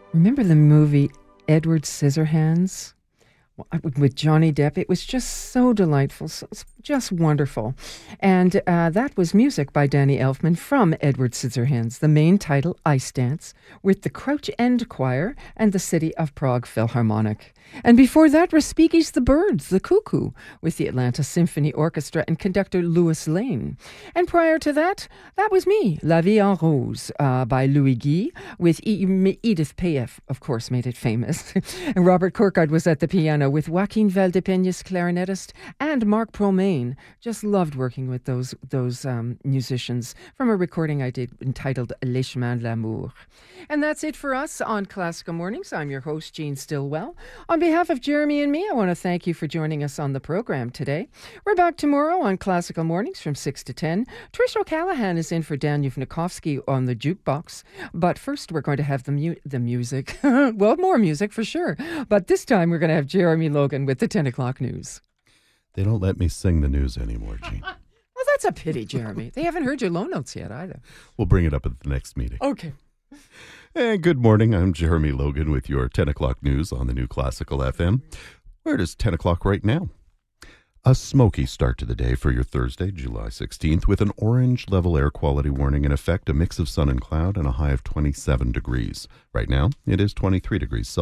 Remember the movie Edward Scissorhands with Johnny Depp? It was just so delightful, just wonderful. And that was music by Danny Elfman from Edward Scissorhands, the main title, Ice Dance, with the Crouch End Choir and the City of Prague Philharmonic. And before that, Respighi's The Birds, The Cuckoo, with the Atlanta Symphony Orchestra and conductor Louis Lane. And prior to that, that was me, La Vie en Rose, by Louis Guy, with Edith Piaf, of course, made it famous. And Robert Corkard was at the piano with Joaquin Valdepeñas, clarinetist, and Mark Promain. Just loved working with those musicians from a recording I did entitled Les Chemins de l'Amour. And that's it for us on Classical Mornings. I'm your host, Jean Stillwell. On behalf of Jeremy and me, I want to thank you for joining us on the program today. We're back tomorrow on Classical Mornings from 6 to 10. Trish O'Callaghan is in for Dan Yuvnikovsky on the jukebox. But first, we're going to have the music. Well, more music for sure. But this time, we're going to have Jeremy Logan with the 10 o'clock news. They don't let me sing the news anymore, Jean. Well, that's a pity, Jeremy. They haven't heard your low notes yet either. We'll bring it up at the next meeting. Okay. And good morning. I'm Jeremy Logan with your 10 o'clock news on the new Classical FM. Where it is 10 o'clock right now. A smoky start to the day for your Thursday, July 16th, with an orange level air quality warning in effect, a mix of sun and cloud, and a high of 27 degrees. Right now, it is 23 degrees.